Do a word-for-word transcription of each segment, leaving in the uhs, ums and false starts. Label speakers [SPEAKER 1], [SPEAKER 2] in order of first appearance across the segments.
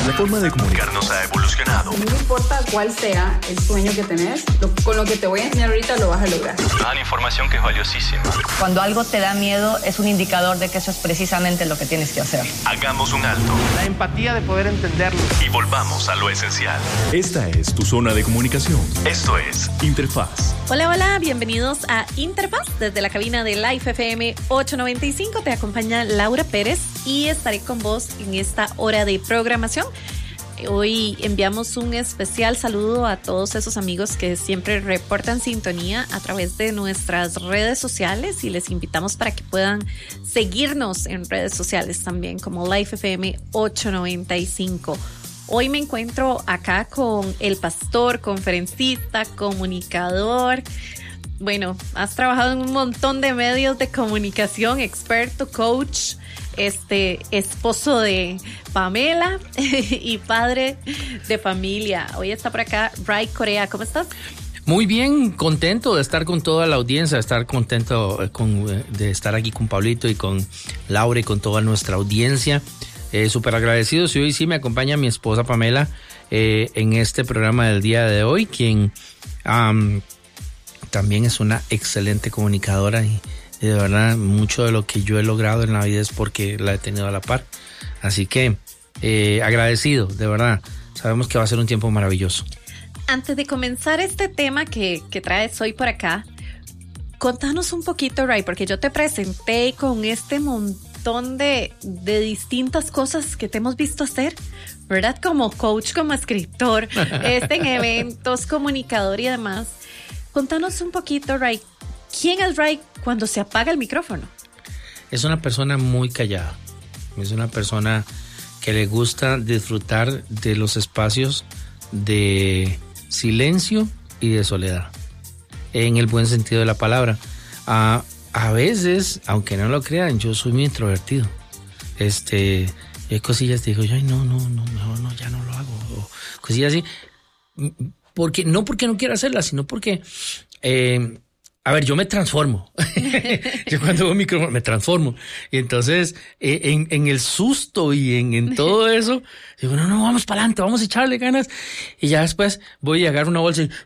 [SPEAKER 1] La forma de comunicarnos ha evolucionado.
[SPEAKER 2] No importa cuál sea el sueño que tenés, lo, con lo que te voy a enseñar ahorita lo vas a lograr.
[SPEAKER 1] Ah, la información que es valiosísima.
[SPEAKER 3] Cuando algo te da miedo es un indicador de que eso es precisamente lo que tienes que hacer.
[SPEAKER 1] Hagamos un alto.
[SPEAKER 4] La empatía de poder entenderlo.
[SPEAKER 1] Y volvamos a lo esencial.
[SPEAKER 5] Esta es tu zona de comunicación.
[SPEAKER 1] Esto es Interfaz.
[SPEAKER 6] Hola, hola, bienvenidos a Interfaz. Desde la cabina de Life F M ochocientos noventa y cinco te acompaña Laura Pérez y estaré con vos en esta hora de programación. Hoy enviamos un especial saludo a todos esos amigos que siempre reportan sintonía a través de nuestras redes sociales y les invitamos para que puedan seguirnos en redes sociales también como Life F M ochocientos noventa y cinco. Hoy me encuentro acá con el pastor, conferencista, comunicador. Bueno, has trabajado en un montón de medios de comunicación, experto, coach, este, esposo de Pamela y padre de familia. Hoy está por acá Ray Corea. ¿Cómo estás?
[SPEAKER 7] Muy bien, contento de estar con toda la audiencia, estar contento con, de estar aquí con Pablito y con Laura y con toda nuestra audiencia. Eh, súper agradecidos y hoy sí me acompaña mi esposa Pamela eh, en este programa del día de hoy, quien um, también es una excelente comunicadora y, y de verdad mucho de lo que yo he logrado en la vida es porque la he tenido a la par. Así que eh, agradecido, de verdad. Sabemos que va a ser un tiempo maravilloso.
[SPEAKER 6] Antes de comenzar este tema que, que traes hoy por acá, contanos un poquito, Ray, porque yo te presenté con este montón de, de distintas cosas que te hemos visto hacer, ¿verdad? Como coach, como escritor, este, en eventos, comunicador y demás. Contanos un poquito, Ray, ¿quién es Ray cuando se apaga el micrófono?
[SPEAKER 7] Es una persona muy callada. Es una persona que le gusta disfrutar de los espacios de silencio y de soledad, en el buen sentido de la palabra. A, a veces, aunque no lo crean, yo soy muy introvertido. Este, hay cosillas que digo, ay, no, no, no, no, no, ya no lo hago. O cosillas así. Porque, no porque no quiera hacerlas, sino porque, eh, a ver, yo me transformo. Yo cuando veo un micrófono me transformo. Y entonces, eh, en, en el susto y en, en todo eso, digo, no, no, vamos para adelante, vamos a echarle ganas. Y ya después voy a agarrar una bolsa y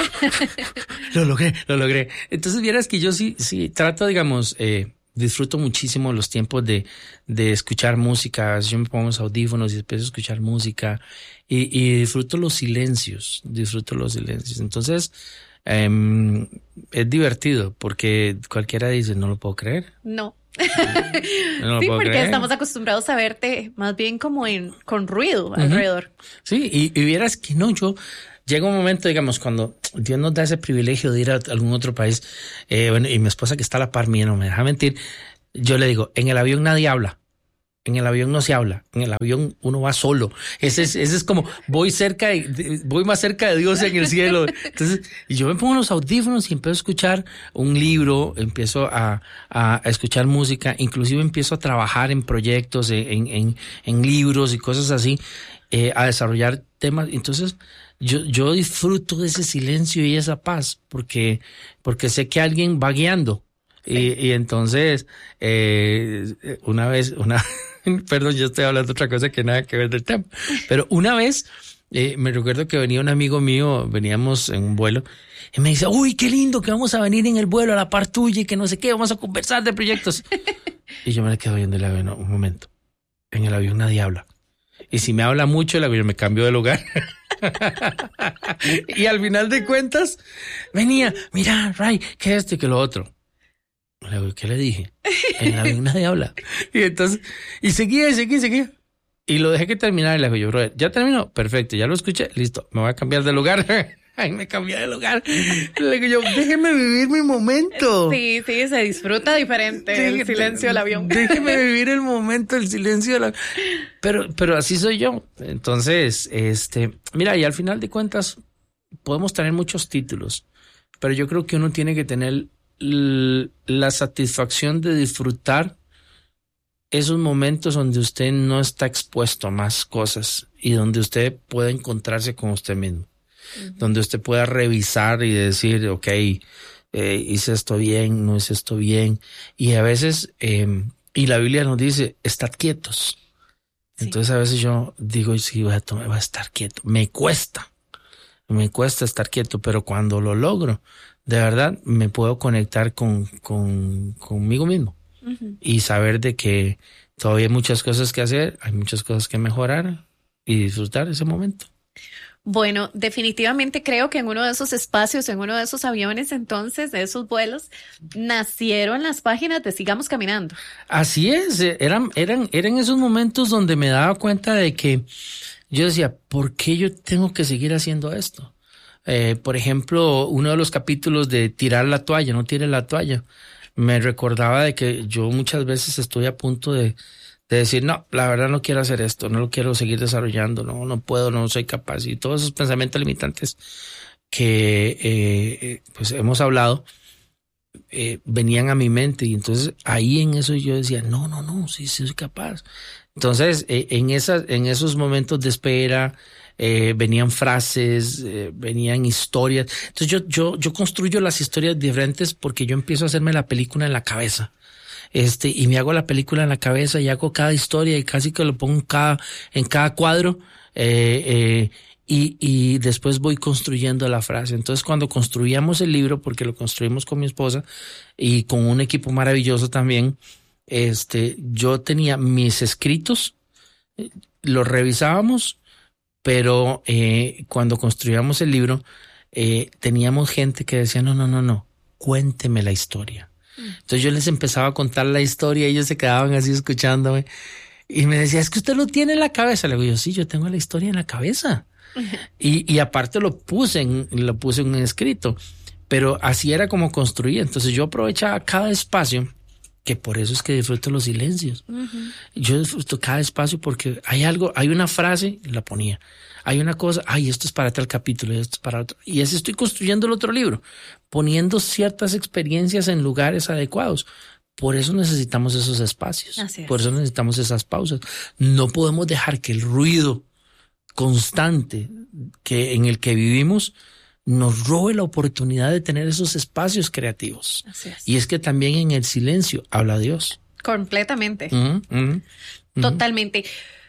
[SPEAKER 7] lo logré, lo logré. Entonces, vieras que yo sí, sí, trato, digamos, eh, disfruto muchísimo los tiempos de, de escuchar música. Yo me pongo los audífonos y empiezo a escuchar música y, y disfruto los silencios, disfruto los silencios. Entonces, um, es divertido porque cualquiera dice, no lo puedo creer.
[SPEAKER 6] No.
[SPEAKER 7] No lo
[SPEAKER 6] sí,
[SPEAKER 7] puedo
[SPEAKER 6] porque
[SPEAKER 7] creer.
[SPEAKER 6] estamos acostumbrados a verte más bien como en con ruido uh-huh. alrededor.
[SPEAKER 7] Sí, y, y vieras que no, yo... Llega un momento, digamos, cuando Dios nos da ese privilegio de ir a algún otro país, eh, bueno, y mi esposa que está a la par mía, no me deja mentir, yo le digo, en el avión nadie habla, en el avión no se habla, en el avión uno va solo. Ese es, ese es como, voy cerca, de, voy más cerca de Dios en el cielo. Entonces, y yo me pongo los audífonos y empiezo a escuchar un libro, empiezo a, a, a escuchar música, inclusive empiezo a trabajar en proyectos, en, en, en libros y cosas así, eh, a desarrollar temas. Entonces, Yo, yo disfruto de ese silencio y esa paz porque, porque sé que alguien va guiando. Sí. Y, y entonces, eh, una vez, una, perdón, yo estoy hablando de otra cosa que nada que ver del tema, pero una vez, eh, me recuerdo que venía un amigo mío, veníamos en un vuelo, y me dice, uy, qué lindo que vamos a venir en el vuelo a la par tuya y que no sé qué, vamos a conversar de proyectos. Y yo me le quedo viendo el avión, no, un momento, en el avión nadie habla. Y si me habla mucho, el avión me cambio de lugar. Y al final de cuentas, venía, mira, Ray, ¿qué es esto y qué lo otro? Le digo, ¿qué le dije? En el avión nadie habla. Y entonces, y seguía, y seguía, y seguía. Y lo dejé que terminara y le digo, yo, brother, ¿ya terminó? Perfecto, ya lo escuché, listo, me voy a cambiar de lugar. Ay, me cambié de lugar. Le digo yo, déjeme vivir mi momento.
[SPEAKER 6] Sí, sí, se disfruta diferente Dé, el silencio del avión.
[SPEAKER 7] Déjeme vivir el momento, el silencio del avión. Pero, pero así soy yo. Entonces, este, mira, y al final de cuentas, podemos tener muchos títulos, pero yo creo que uno tiene que tener l- la satisfacción de disfrutar esos momentos donde usted no está expuesto a más cosas y donde usted puede encontrarse con usted mismo. Uh-huh. Donde usted pueda revisar y decir, ok, eh, hice esto bien, no hice esto bien. Y a veces, eh, y la Biblia nos dice, estad quietos. Sí. Entonces a veces yo digo, sí, voy a, tomar, voy a estar quieto. Me cuesta, me cuesta estar quieto, pero cuando lo logro, de verdad me puedo conectar con, con conmigo mismo uh-huh. y saber de que todavía hay muchas cosas que hacer, hay muchas cosas que mejorar y disfrutar ese momento.
[SPEAKER 6] Bueno, definitivamente creo que en uno de esos espacios, en uno de esos aviones entonces, de esos vuelos, nacieron las páginas de Sigamos Caminando.
[SPEAKER 7] Así es, eran, eran, eran esos momentos donde me daba cuenta de que yo decía, ¿por qué yo tengo que seguir haciendo esto? Eh, por ejemplo, uno de los capítulos de tirar la toalla, no tire la toalla, me recordaba de que yo muchas veces estoy a punto de de decir, no, la verdad no quiero hacer esto, no lo quiero seguir desarrollando, no, no puedo, no soy capaz. Y todos esos pensamientos limitantes que eh, pues hemos hablado eh, venían a mi mente. Y entonces ahí en eso yo decía, no, no, no, sí, sí soy capaz. Entonces eh, en, esas, en esos momentos de espera eh, venían frases, eh, venían historias. Entonces yo, yo, yo construyo las historias diferentes porque yo empiezo a hacerme la película en la cabeza. Este, y me hago la película en la cabeza y hago cada historia y casi que lo pongo en cada, en cada cuadro, eh, eh, y, y después voy construyendo la frase. Entonces, cuando construíamos el libro, porque lo construimos con mi esposa y con un equipo maravilloso también, este, yo tenía mis escritos, los revisábamos, pero, eh, cuando construíamos el libro, eh, teníamos gente que decía, no, no, no, no, cuénteme la historia. Entonces yo les empezaba a contar la historia y ellos se quedaban así escuchándome y me decía, es que usted lo tiene en la cabeza. Le digo yo, sí, yo tengo la historia en la cabeza. Uh-huh. y, y aparte lo puse en, lo puse en un escrito, pero así era como construía. Entonces yo aprovechaba cada espacio, que por eso es que disfruto los silencios. Uh-huh. Yo disfruto cada espacio porque hay algo, hay una frase, la ponía. Hay una cosa, ay, esto es para tal capítulo, esto es para otro. Y así estoy construyendo el otro libro, poniendo ciertas experiencias en lugares adecuados. Por eso necesitamos esos espacios. Por eso necesitamos esas pausas. No podemos dejar que el ruido constante que en el que vivimos nos robe la oportunidad de tener esos espacios creativos. Así es. Y es que también en el silencio habla Dios.
[SPEAKER 6] Completamente.
[SPEAKER 7] Uh-huh, uh-huh, uh-huh.
[SPEAKER 6] Totalmente.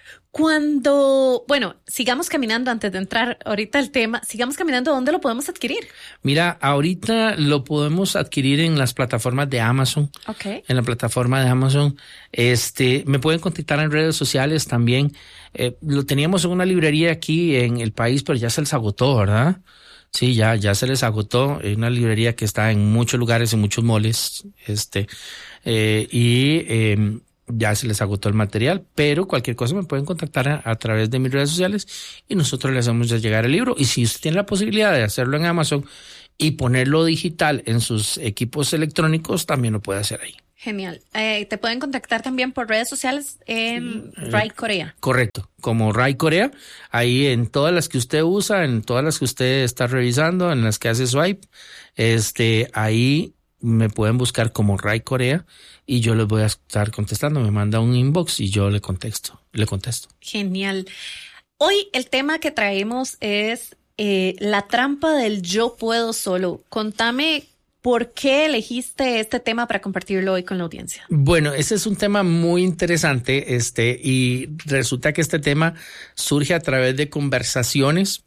[SPEAKER 6] Cuando, bueno, sigamos caminando antes de entrar ahorita al tema, sigamos caminando, ¿dónde lo podemos adquirir?
[SPEAKER 7] Mira, ahorita lo podemos adquirir en las plataformas de Amazon.
[SPEAKER 6] Okay.
[SPEAKER 7] En la plataforma de Amazon. Este, me pueden contactar en redes sociales también. Eh, lo teníamos en una librería aquí en el país, pero ya se les agotó, ¿verdad? Sí, ya, ya se les agotó. Es una librería que está en muchos lugares, en muchos moles. Este, eh, y, eh, ya se les agotó el material, pero cualquier cosa me pueden contactar a, a través de mis redes sociales y nosotros les hacemos llegar el libro. Y si usted tiene la posibilidad de hacerlo en Amazon y ponerlo digital en sus equipos electrónicos, también lo puede hacer ahí.
[SPEAKER 6] Genial. Eh, te pueden contactar también por redes sociales en sí, Ray Corea.
[SPEAKER 7] Correcto, como Ray Corea, ahí en todas las que usted usa, en todas las que usted está revisando, en las que hace swipe, este, ahí me pueden buscar como Ray Corea y yo les voy a estar contestando. Me manda un inbox y yo le contesto, le contesto.
[SPEAKER 6] Genial. Hoy el tema que traemos es eh, la trampa del yo puedo solo. Contame por qué elegiste este tema para compartirlo hoy con la audiencia.
[SPEAKER 7] Bueno, ese es un tema muy interesante, este, y resulta que este tema surge a través de conversaciones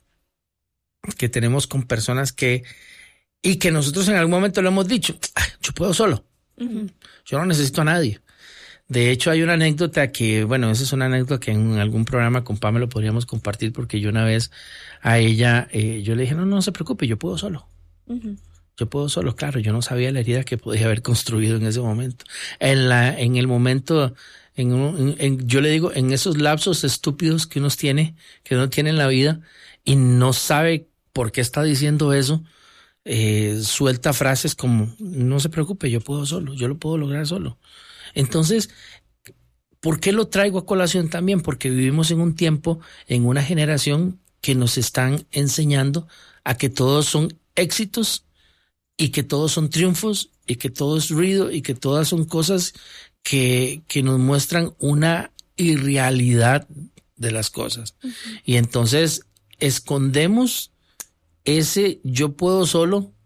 [SPEAKER 7] que tenemos con personas que y que nosotros en algún momento lo hemos dicho, yo puedo solo, uh-huh. Yo no necesito a nadie. De hecho, hay una anécdota que, bueno, esa es una anécdota que en algún programa con Pame lo podríamos compartir, porque yo una vez a ella, eh, yo le dije, no, no se preocupe, yo puedo solo. Uh-huh. Yo puedo solo, claro, yo no sabía la herida que podía haber construido en ese momento. En la, en el momento, en, en, en yo le digo, en esos lapsos estúpidos que uno tiene, que uno tiene en la vida y no sabe por qué está diciendo eso, Eh, suelta frases como no se preocupe, yo puedo solo, yo lo puedo lograr solo. Entonces, ¿por qué lo traigo a colación también? Porque vivimos en un tiempo, en una generación que nos están enseñando a que todos son éxitos y que todos son triunfos y que todo es ruido y que todas son cosas que, que nos muestran una irrealidad de las cosas. Uh-huh. Y entonces escondemos ese yo puedo solo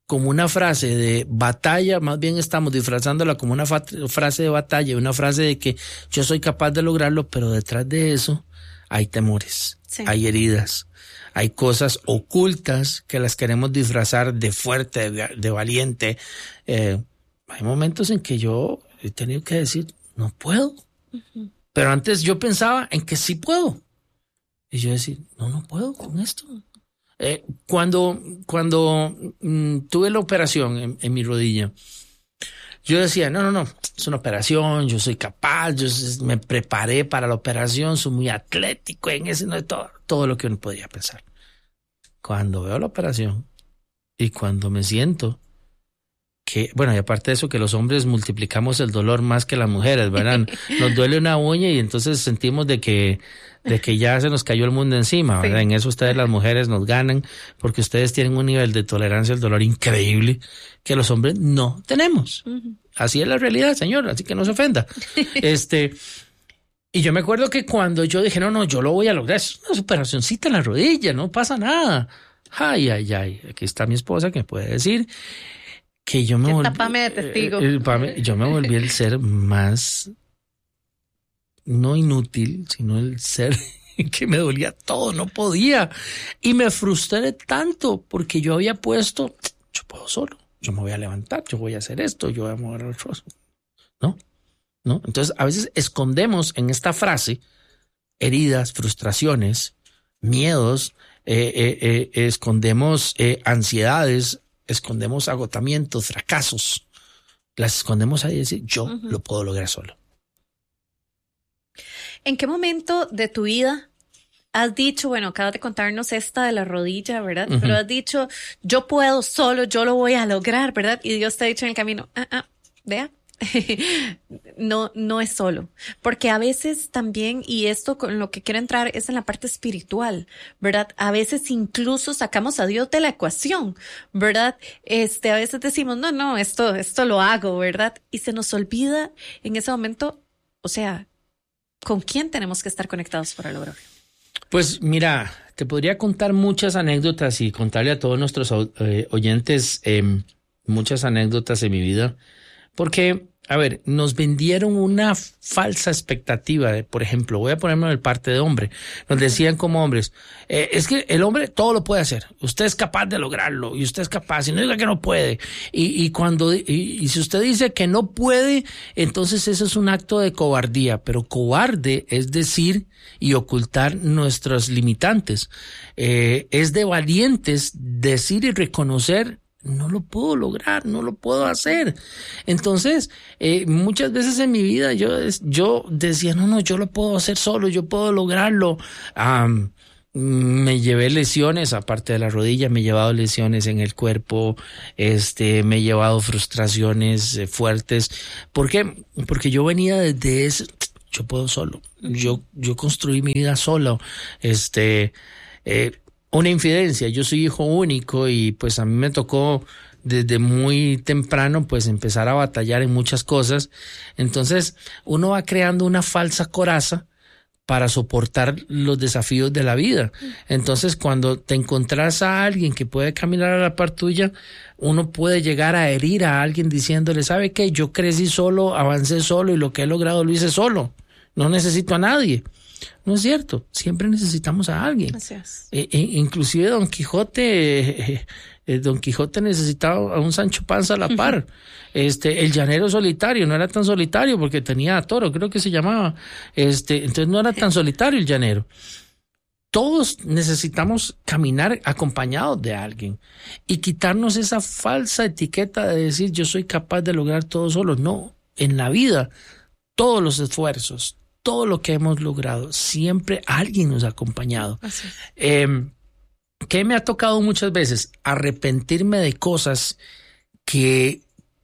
[SPEAKER 7] como una frase de batalla, más bien estamos disfrazándola como una fa- frase de batalla, una frase de que yo soy capaz de lograrlo, pero detrás de eso hay temores, sí. hay heridas, hay cosas ocultas que las queremos disfrazar de fuerte, de, de valiente. Eh, hay momentos en que yo he tenido que decir, no puedo. Uh-huh. Pero antes yo pensaba en que sí puedo. Y yo decía, no, no puedo con esto. Eh, cuando cuando mm, tuve la operación en, en mi rodilla, yo decía, no, no, no, es una operación, yo soy capaz, yo me preparé para la operación, soy muy atlético en ese, no, todo, todo lo que uno podía pensar. Cuando veo la operación y cuando me siento que, bueno, y aparte de eso, que los hombres multiplicamos el dolor más que las mujeres, ¿verdad? Nos duele una uña y entonces sentimos de que, de que ya se nos cayó el mundo encima, ¿verdad? Sí. En eso ustedes, las mujeres, nos ganan porque ustedes tienen un nivel de tolerancia al dolor increíble que los hombres no tenemos. Uh-huh. Así es la realidad, señor, así que no se ofenda. este, y yo me acuerdo que cuando yo dije, no, no, yo lo voy a lograr, es una superacioncita en la rodilla, no pasa nada. Ay, ay, ay, aquí está mi esposa que me puede decir que yo me volví,
[SPEAKER 6] de testigo.
[SPEAKER 7] Eh, eh, yo me volví el ser más, no inútil, sino el ser que me dolía todo, no podía. Y me frustré tanto porque yo había puesto, yo puedo solo, yo me voy a levantar, yo voy a hacer esto, yo voy a mover el trozo. ¿No? ¿No? Entonces a veces escondemos en esta frase heridas, frustraciones, miedos, eh, eh, eh, escondemos eh, ansiedades, escondemos agotamientos, fracasos, las escondemos ahí y decir, yo uh-huh. lo puedo lograr solo.
[SPEAKER 6] ¿En qué momento de tu vida has dicho, bueno, acabas de contarnos esta de la rodilla, ¿verdad? Uh-huh. Pero has dicho, yo puedo solo, yo lo voy a lograr, ¿verdad? Y Dios te ha dicho en el camino, ah, ah, vea, no, no es solo, porque a veces también, y esto con lo que quiero entrar es en la parte espiritual, ¿verdad? A veces incluso sacamos a Dios de la ecuación, ¿verdad? Este, a veces decimos, no, no, esto, esto lo hago, ¿verdad? Y se nos olvida en ese momento, o sea, ¿con quién tenemos que estar conectados para lograrlo?
[SPEAKER 7] Pues mira, te podría contar muchas anécdotas y contarle a todos nuestros eh, oyentes eh, muchas anécdotas de mi vida. Porque, a ver, nos vendieron una falsa expectativa de, por ejemplo, voy a ponerme en el parte de hombre. Nos decían como hombres, eh, es que el hombre todo lo puede hacer. Usted es capaz de lograrlo y usted es capaz. Y no diga que no puede. Y, y cuando, y, y si usted dice que no puede, entonces eso es un acto de cobardía. Pero cobarde es decir y ocultar nuestros limitantes. Eh, es de valientes decir y reconocer, no lo puedo lograr, no lo puedo hacer. Entonces, eh, muchas veces en mi vida yo, yo decía, no, no, yo lo puedo hacer solo, yo puedo lograrlo. Um, me llevé lesiones, aparte de la rodilla, me he llevado lesiones en el cuerpo, este, me he llevado frustraciones eh, fuertes. ¿Por qué? Porque yo venía desde ese, yo puedo solo. Yo, yo construí mi vida solo. Este, eh, una infidencia, yo soy hijo único y pues a mí me tocó desde muy temprano pues empezar a batallar en muchas cosas. Entonces uno va creando una falsa coraza para soportar los desafíos de la vida. Entonces cuando te encontrás a alguien que puede caminar a la par tuya, uno puede llegar a herir a alguien diciéndole, ¿sabe qué? Yo crecí solo, avancé solo y lo que he logrado lo hice solo. No necesito a nadie. No es cierto, siempre necesitamos a alguien. Así es. Eh, eh, inclusive Don Quijote, eh, eh, Don Quijote necesitaba a un Sancho Panza a la par. Este, el llanero solitario no era tan solitario porque tenía a Toro, creo que se llamaba. Este, entonces no era tan solitario el llanero. Todos necesitamos caminar acompañados de alguien y quitarnos esa falsa etiqueta de decir yo soy capaz de lograr todo solo. No, en la vida todos los esfuerzos, todo lo que hemos logrado, siempre alguien nos ha acompañado. Eh, ¿Qué me ha tocado muchas veces? Arrepentirme de cosas que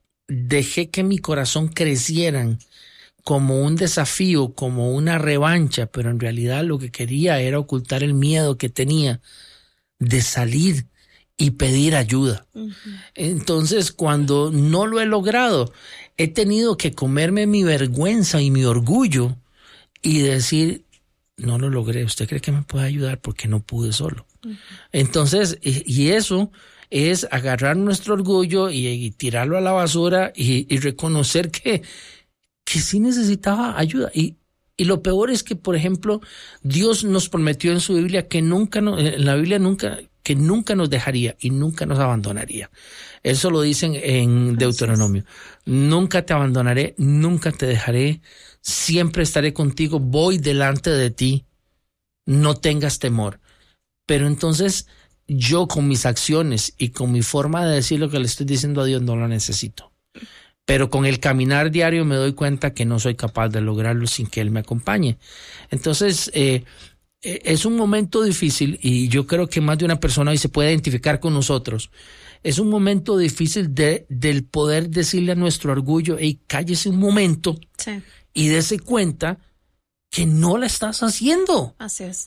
[SPEAKER 7] dejé que mi corazón crecieran como un desafío, como una revancha, pero en realidad lo que quería era ocultar el miedo que tenía de salir y pedir ayuda. Uh-huh. Entonces, cuando no lo he logrado, he tenido que comerme mi vergüenza y mi orgullo y decir, no lo logré, ¿usted cree que me puede ayudar? Porque no pude solo. Uh-huh. Entonces, y, y eso es agarrar nuestro orgullo y, y tirarlo a la basura y, y reconocer que, que sí necesitaba ayuda. Y, y lo peor es que, por ejemplo, Dios nos prometió en su Biblia que nunca, no, en la Biblia nunca, que nunca nos dejaría y nunca nos abandonaría. Eso lo dicen en Deuteronomio. Nunca te abandonaré, nunca te dejaré, siempre estaré contigo, voy delante de ti, no tengas temor. Pero entonces yo con mis acciones y con mi forma de decir lo que le estoy diciendo a Dios no lo necesito. Pero con el caminar diario me doy cuenta que no soy capaz de lograrlo sin que Él me acompañe. Entonces, eh, es un momento difícil y yo creo que más de una persona hoy se puede identificar con nosotros. Es un momento difícil de, del poder decirle a nuestro orgullo, hey, cállese un momento
[SPEAKER 6] Sí.
[SPEAKER 7] y dése cuenta que no la estás haciendo.
[SPEAKER 6] Así es.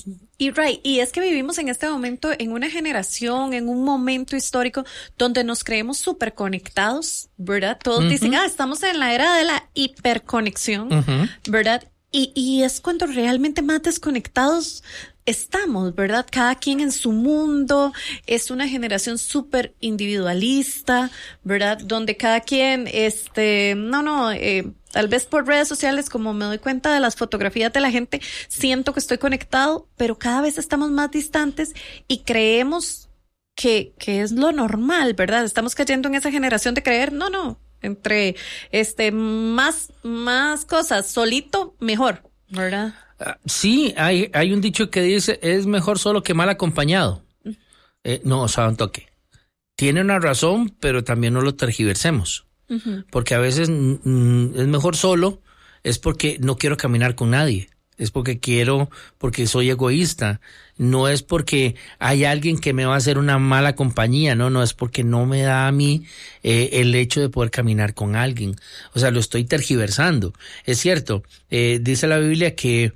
[SPEAKER 6] Y Ray, y es que vivimos en este momento en una generación, en un momento histórico donde nos creemos súper conectados, ¿verdad? Todos uh-huh. dicen, ah, estamos en la era de la hiperconexión, uh-huh. ¿verdad? Y, y es cuando realmente más desconectados estamos, ¿verdad? Cada quien en su mundo, es una generación súper individualista, ¿verdad? Donde cada quien, este, no, no, eh, tal vez por redes sociales, como me doy cuenta de las fotografías de la gente, siento que estoy conectado, pero cada vez estamos más distantes y creemos que, que es lo normal, ¿verdad? Estamos cayendo en esa generación de creer, no, no, entre este más, más cosas, solito, mejor, ¿verdad?
[SPEAKER 7] Uh, sí, hay, hay un dicho que dice, es mejor solo que mal acompañado. Uh-huh. Eh, no, o sea, un toque. Tiene una razón, pero también no lo tergiversemos. Uh-huh. Porque a veces mm, es mejor solo, es porque no quiero caminar con nadie. Es porque quiero, porque soy egoísta. No es porque hay alguien que me va a hacer una mala compañía. No, no, es porque no me da a mí eh, el hecho de poder caminar con alguien. O sea, lo estoy tergiversando. Es cierto, eh, dice la Biblia que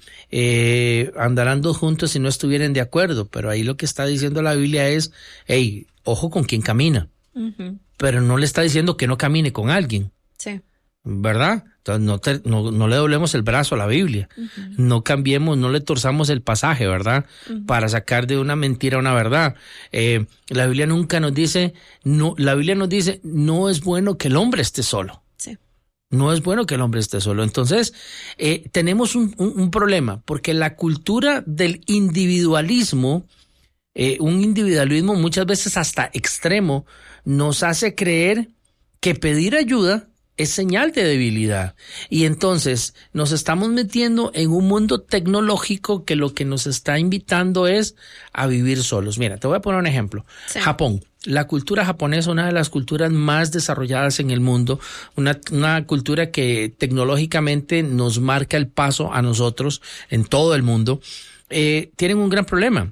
[SPEAKER 7] eh, andarán dos juntos si no estuvieran de acuerdo. Pero ahí lo que está diciendo la Biblia es, hey, ojo con quién camina. Uh-huh. Pero no le está diciendo que no camine con alguien.
[SPEAKER 6] Sí.
[SPEAKER 7] ¿Verdad? Entonces no, te, no, no le doblemos el brazo a la Biblia. Uh-huh. No cambiemos, no le torzamos el pasaje, ¿verdad? Uh-huh. Para sacar de una mentira una verdad. Eh, la Biblia nunca nos dice, no, la Biblia nos dice, no es bueno que el hombre esté solo.
[SPEAKER 6] Sí.
[SPEAKER 7] No es bueno que el hombre esté solo. Entonces, eh, tenemos un, un, un problema, porque la cultura del individualismo, eh, un individualismo muchas veces hasta extremo, nos hace creer que pedir ayuda es señal de debilidad. Y entonces nos estamos metiendo en un mundo tecnológico que lo que nos está invitando es a vivir solos. Mira, te voy a poner un ejemplo. Sí. Japón. La cultura japonesa es una de las culturas más desarrolladas en el mundo, una, una cultura que tecnológicamente nos marca el paso a nosotros en todo el mundo. Eh, tienen un gran problema.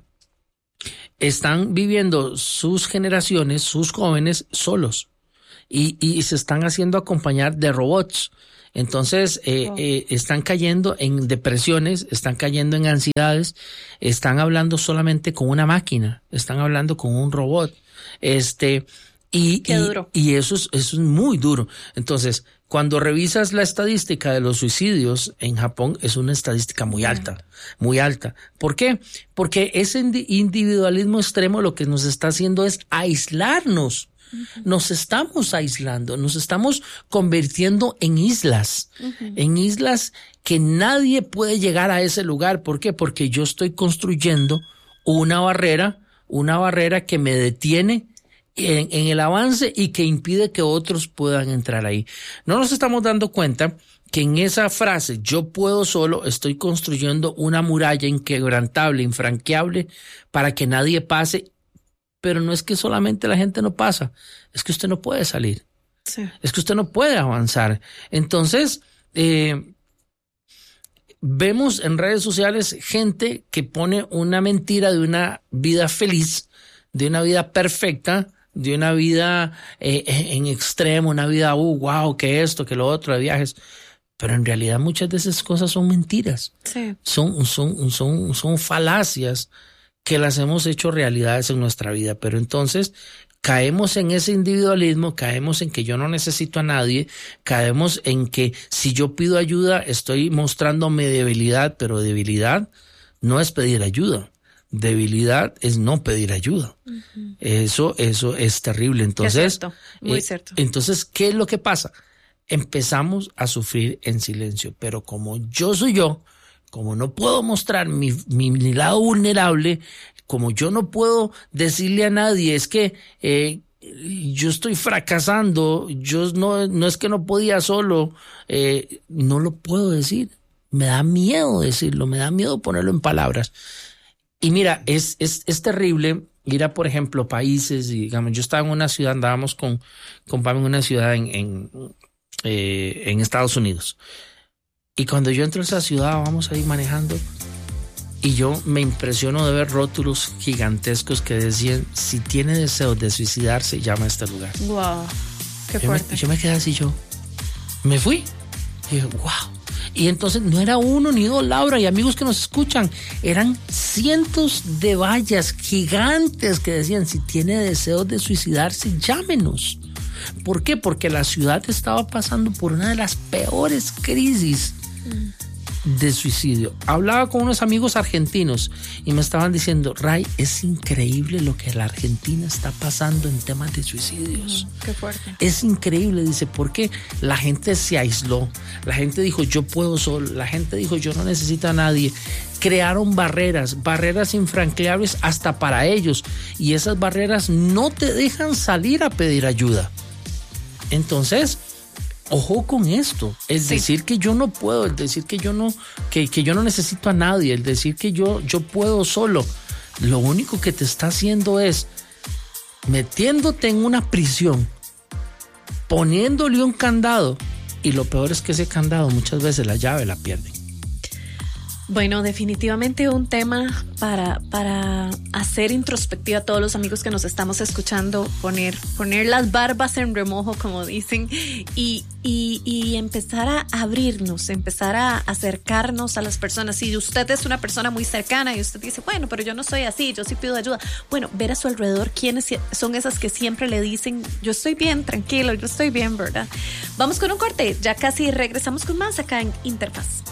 [SPEAKER 7] Están viviendo sus generaciones, sus jóvenes, solos. Y, y se están haciendo acompañar de robots. Entonces, eh, oh. eh, están cayendo en depresiones, están cayendo en ansiedades, están hablando solamente con una máquina, están hablando con un robot. Este, y,
[SPEAKER 6] Qué duro.
[SPEAKER 7] y, y eso es, eso es muy duro. Entonces, cuando revisas la estadística de los suicidios en Japón, es una estadística muy alta, muy alta. ¿Por qué? Porque ese individualismo extremo lo que nos está haciendo es aislarnos. Nos estamos aislando, nos estamos convirtiendo en islas, uh-huh. en islas que nadie puede llegar a ese lugar. ¿Por qué? Porque yo estoy construyendo una barrera, una barrera que me detiene en, en el avance y que impide que otros puedan entrar ahí. No nos estamos dando cuenta que en esa frase, yo puedo solo, estoy construyendo una muralla inquebrantable, infranqueable, para que nadie pase. Pero no es que solamente la gente no pasa, es que usted no puede salir. Sí. Es que usted no puede avanzar. Entonces, eh, vemos en redes sociales gente que pone una mentira de una vida feliz, de una vida perfecta, de una vida eh, en extremo, una vida, uh, wow, que esto, que lo otro, de viajes. Pero en realidad muchas de esas cosas son mentiras.
[SPEAKER 6] Sí.
[SPEAKER 7] Son, son, son, son falacias que las hemos hecho realidades en nuestra vida, pero entonces caemos en ese individualismo, caemos en que yo no necesito a nadie, caemos en que si yo pido ayuda estoy mostrando mi debilidad, pero debilidad no es pedir ayuda, debilidad es no pedir ayuda. Uh-huh. Eso, eso es terrible. Entonces,
[SPEAKER 6] es cierto, muy eh, cierto.
[SPEAKER 7] Entonces, ¿qué es lo que pasa? Empezamos a sufrir en silencio, pero como yo soy yo, como no puedo mostrar mi, mi, mi lado vulnerable, como yo no puedo decirle a nadie, es que eh, yo estoy fracasando, yo no, no es que no podía solo, eh, no lo puedo decir. Me da miedo decirlo, me da miedo ponerlo en palabras. Y mira, es, es, es terrible ir a, por ejemplo, países, y, digamos, yo estaba en una ciudad, andábamos con, con Pam en una ciudad en, en, eh, en Estados Unidos. Y cuando yo entro a esa ciudad, vamos a ir manejando, y yo me impresiono de ver rótulos gigantescos que decían, si tiene deseos de suicidarse, llama a este lugar.
[SPEAKER 6] Wow, qué
[SPEAKER 7] yo
[SPEAKER 6] fuerte.
[SPEAKER 7] Me, yo me quedé así, yo me fui. Y dije, wow. Y entonces no era uno ni dos, Laura, y amigos que nos escuchan, eran cientos de vallas gigantes que decían, si tiene deseos de suicidarse, llámenos. ¿Por qué? Porque la ciudad estaba pasando por una de las peores crisis de suicidio. Hablaba con unos amigos argentinos y me estaban diciendo, Ray, es increíble lo que la Argentina está pasando en temas de suicidios.
[SPEAKER 6] Mm, qué fuerte.
[SPEAKER 7] Es increíble, dice, porque la gente se aisló, la gente dijo, yo puedo solo, la gente dijo, yo no necesito a nadie. Crearon barreras, barreras infranqueables hasta para ellos, y esas barreras no te dejan salir a pedir ayuda. Entonces, ojo con esto, es sí. decir que yo no puedo, el decir que yo no, que, que yo no necesito a nadie, el decir que yo, yo puedo solo, lo único que te está haciendo es metiéndote en una prisión, poniéndole un candado, y lo peor es que ese candado muchas veces la llave la pierden.
[SPEAKER 6] Bueno, definitivamente un tema para, para hacer introspectiva a todos los amigos que nos estamos escuchando, poner, poner las barbas en remojo, como dicen, y, y, y empezar a abrirnos, empezar a acercarnos a las personas. Si usted es una persona muy cercana y usted dice, bueno, pero yo no soy así, yo sí pido ayuda. Bueno, ver a su alrededor quiénes son esas que siempre le dicen, yo estoy bien, tranquilo, yo estoy bien, ¿verdad? Vamos con un corte, ya casi regresamos con más acá en Interfaz.